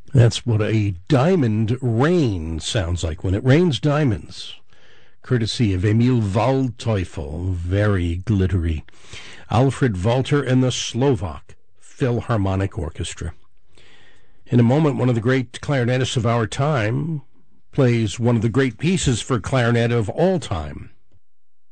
That's what a diamond rain sounds like when it rains diamonds. Courtesy of Emil Waldteufel, very glittery. Alfred Walter and the Slovak Philharmonic Orchestra. In a moment, one of the great clarinetists of our time plays one of the great pieces for clarinet of all time.